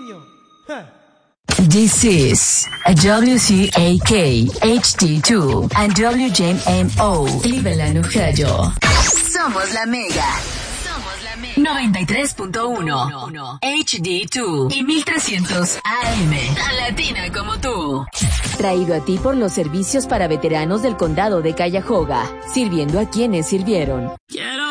niño. Ja. This is WCAK HD2 and WJMO Cleveland, Ohio. Somos la Mega. 93.1 HD2 y 1300 AM. Tan latina como tú. Traído a ti por los servicios para veteranos del condado de Cuyahoga, sirviendo a quienes sirvieron. Quiero